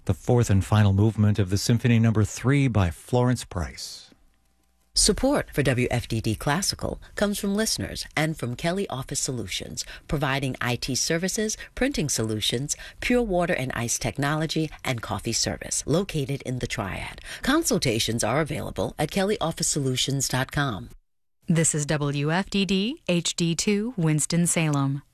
the fourth and final movement of the Symphony No. 3 by Florence Price. Support for WFDD Classical comes from listeners and from Kelly Office Solutions, providing IT services, printing solutions, pure water and ice technology, and coffee service, located in the Triad. Consultations are available at kellyofficesolutions.com. This is WFDD HD2 Winston-Salem.